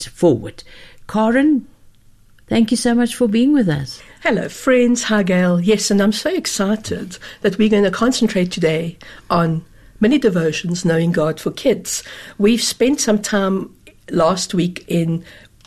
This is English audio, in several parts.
forward. Karen, thank you so much for being with us. Hello, friends. Hi, Gail. Yes, and I'm so excited that we're going to concentrate today on mini devotions, Knowing God for Kids. We've spent some time last week in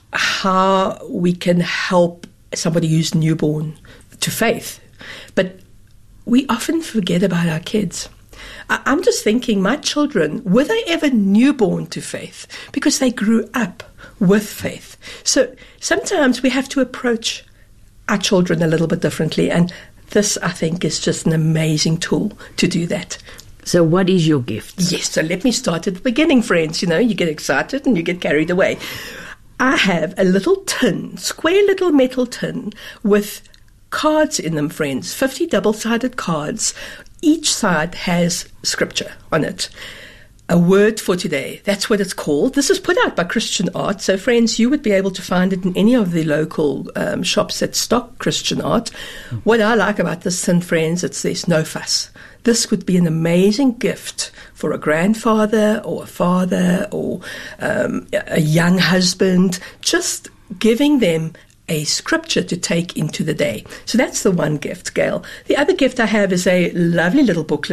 how we can help somebody who's newborn to faith. But we often forget about our kids. I'm just thinking, my children, were they ever newborn to faith? Because they grew up with faith. So sometimes we have to approach our children a little bit differently, and this, I think, is just an amazing tool to do that. So what is your gift? Yes, so let me start at the beginning, friends. You know, you get excited and you get carried away. I have a little tin, square little metal tin with cards in them, friends, 50 double-sided cards. Each side has scripture on it. A word for today, that's what it's called. This is put out by Christian Art. So, friends, you would be able to find it in any of the local shops that stock Christian Art. What I like about this tin, friends, there's no fuss. This would be an amazing gift for a grandfather or a father or a young husband, just giving them a scripture to take into the day. So that's the one gift, Gail. The other gift I have is a lovely little book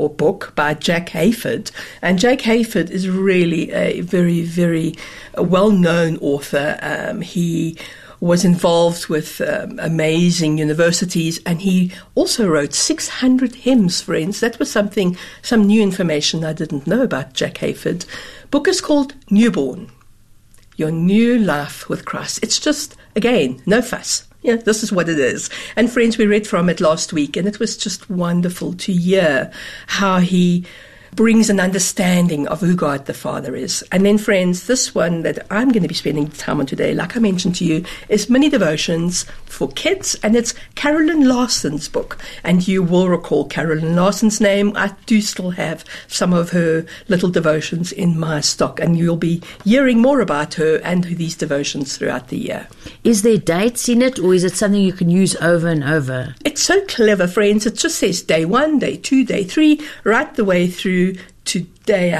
by Jack Hayford. And Jack Hayford is really a very, very well-known author. He was involved with amazing universities, and he also wrote 600 hymns, friends. That was some new information I didn't know about Jack Hayford. Book is called Newborn, Your New Life with Christ. It's just, again, no fuss. Yeah, this is what it is. And friends, we read from it last week, and it was just wonderful to hear how he brings an understanding of who God the Father is. And then, friends, this one that I'm going to be spending time on today, like I mentioned to you, is Mini Devotions for Kids, and it's Carolyn Larson's book. And you will recall Carolyn Larson's name. I do still have some of her little devotions in my stock, and you'll be hearing more about her and these devotions throughout the year. Is there dates in it, or is it something you can use over and over? It's so clever, friends. It just says day 1, day 2, day 3, right the way through to day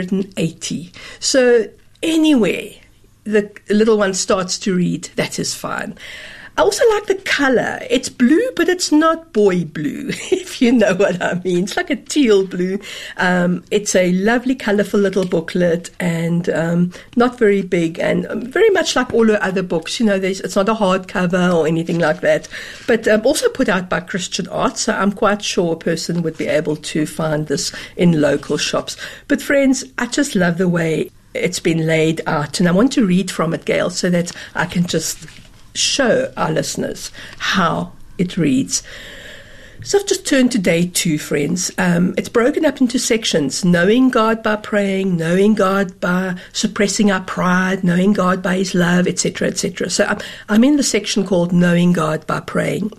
180. So anywhere the little one starts to read, that is fine. I also like the color. It's blue, but it's not boy blue, if you know what I mean. It's like a teal blue. It's a lovely, colorful little booklet, and not very big, and very much like all her other books. You know, it's not a hardcover or anything like that, but also put out by Christian Art, so I'm quite sure a person would be able to find this in local shops. But friends, I just love the way it's been laid out, and I want to read from it, Gail, so that I can just show our listeners how it reads. So I've just turned to day 2, friends. It's broken up into sections: knowing God by praying, knowing God by suppressing our pride, knowing God by his love, etc., etc. So I'm in the section called Knowing God by Praying.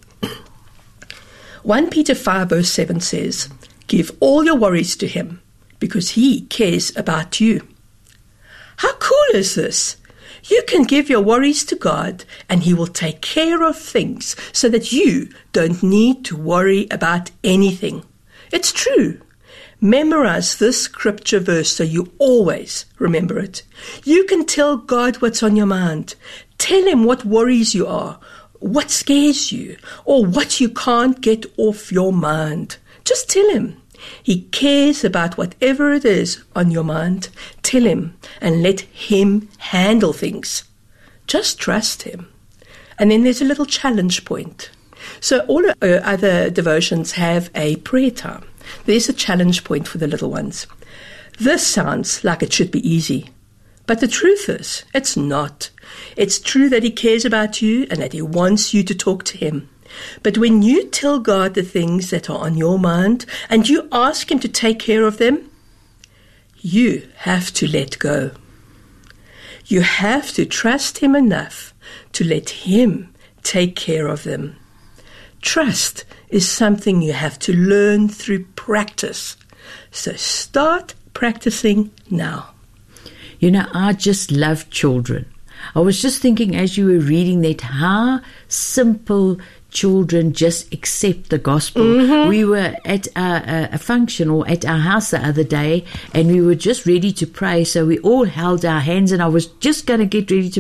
1 Peter 5 verse 7 says, "Give all your worries to him, because he cares about you." How cool is this? You can give your worries to God, and he will take care of things so that you don't need to worry about anything. It's true. Memorize this scripture verse so you always remember it. You can tell God what's on your mind. Tell him what worries you are, what scares you, or what you can't get off your mind. Just tell him. He cares about whatever it is on your mind. Tell him and let him handle things. Just trust him. And then there's a little challenge point. So all other devotions have a prayer time. There's a challenge point for the little ones. This sounds like it should be easy, but the truth is, it's not. It's true that he cares about you and that he wants you to talk to him. But when you tell God the things that are on your mind and you ask him to take care of them, you have to let go. You have to trust him enough to let him take care of them. Trust is something you have to learn through practice. So start practicing now. You know, I just love children. I was just thinking as you were reading that, how simple children just accept the gospel. Mm-hmm. We were at a function or at our house the other day, and we were just ready to pray, so we all held our hands, and I was just going to get ready to